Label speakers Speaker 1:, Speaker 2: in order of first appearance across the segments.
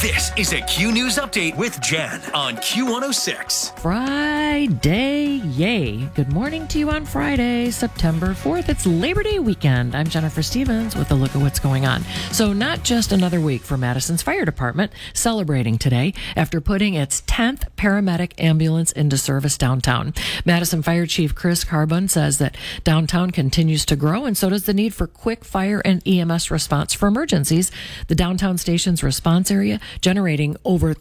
Speaker 1: This is a Q News Update with Jen on Q106.
Speaker 2: Friday, yay. Good morning to you on Friday, September 4th. It's Labor Day weekend. I'm Jennifer Stevens with a look at what's going on. So not just another week for Madison's Fire Department, celebrating today after putting its 10th paramedic ambulance into service downtown. Madison Fire Chief Chris Carbon says that downtown continues to grow, and so does the need for quick fire and EMS response for emergencies. The downtown station's response area generating over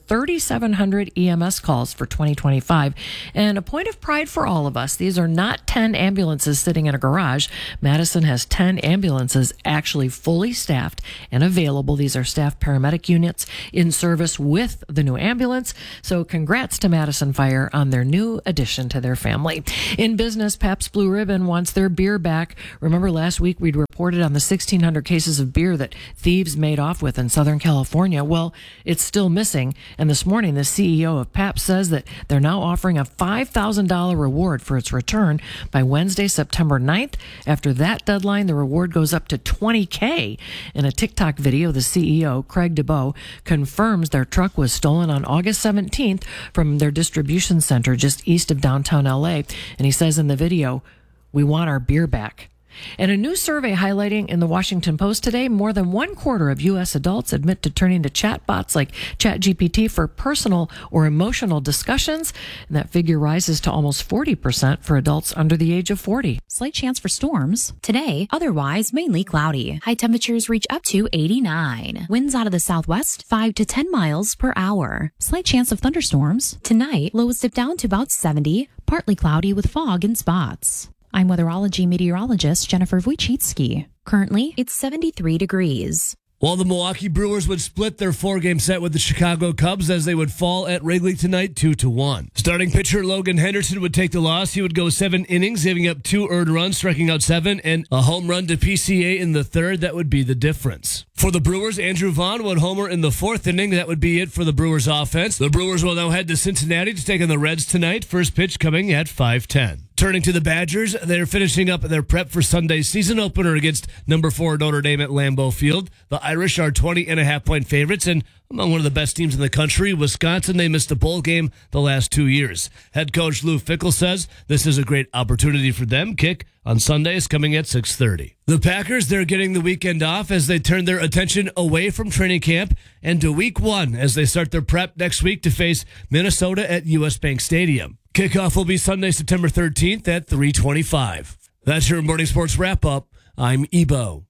Speaker 2: 3,700 EMS calls for 2025. And a point of pride for all of us, these are not 10 ambulances sitting in a garage. Madison has 10 ambulances actually fully staffed and available. These are staffed paramedic units in service with the new ambulance. So congrats to Madison Fire on their new addition to their family. In business, Pabst Blue Ribbon wants their beer back. Remember last week we'd reported on the 1,600 cases of beer that thieves made off with in Southern California. Well, it's still missing. And this morning, the CEO of Pabst says that they're now offering a $5,000 reward for its return by Wednesday, September 9th. After that deadline, the reward goes up to $20K. In a TikTok video, the CEO, Craig DeBow, confirms their truck was stolen on August 17th from their distribution center just east of downtown LA. And he says in the video, "We want our beer back." And a new survey highlighting in the Washington Post today, more than 1/4 of U.S. adults admit to turning to chatbots like ChatGPT for personal or emotional discussions. And that figure rises to almost 40% for adults under the age of 40.
Speaker 3: Slight chance for storms. Today, otherwise mainly cloudy. High temperatures reach up to 89. Winds out of the southwest, 5 to 10 miles per hour. Slight chance of thunderstorms. Tonight, lows dip down to about 70, partly cloudy with fog in spots. I'm weatherology meteorologist Jennifer Wojcicki. Currently, it's 73 degrees.
Speaker 4: While the Milwaukee Brewers would split their 4-game set with the Chicago Cubs as they would fall at Wrigley tonight 2-1. Starting pitcher Logan Henderson would take the loss. He would go 7 innings, giving up 2 earned runs, striking out 7, and a home run to PCA in the third. That would be the difference. For the Brewers, Andrew Vaughn would homer in the 4th inning. That would be it for the Brewers offense. The Brewers will now head to Cincinnati to take on the Reds tonight. First pitch coming at 5:10. Turning to the Badgers, they're finishing up their prep for Sunday's season opener against number 4 Notre Dame at Lambeau Field. The Irish are 20.5-point favorites, and among one of the best teams in the country, Wisconsin, they missed a bowl game the last 2 years. Head coach Lou Fickell says this is a great opportunity for them. Kick on Sundays coming at 6:30. The Packers, they're getting the weekend off as they turn their attention away from training camp and to week 1 as they start their prep next week to face Minnesota at U.S. Bank Stadium. Kickoff will be Sunday, September 13th at 3:25. That's your morning sports wrap-up. I'm Ebo.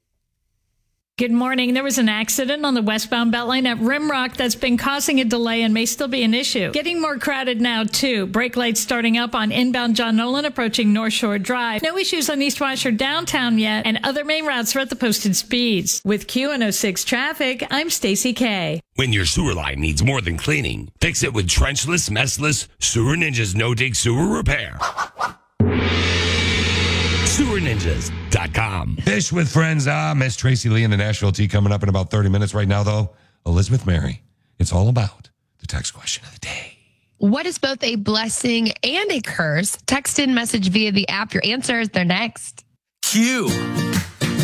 Speaker 5: Good morning. There was an accident on the westbound Beltline at Rimrock that's been causing a delay and may still be an issue. Getting more crowded now, too. Brake lights starting up on inbound John Nolan approaching North Shore Drive. No issues on East Washer downtown yet, and other main routes are at the posted speeds. With Q106 traffic, I'm Stacey K.
Speaker 6: When your sewer line needs more than cleaning, fix it with trenchless, messless Sewer Ninjas no-dig sewer repair. SewerNinjas.com.
Speaker 7: Fish with Friends. Miss Tracy Lee and the Nashville Tea coming up in about 30 minutes right now, though. Elizabeth Mary. It's all about the text question of the day.
Speaker 8: What is both a blessing and a curse? Text in, message via the app. Your answers, they're next.
Speaker 1: Q.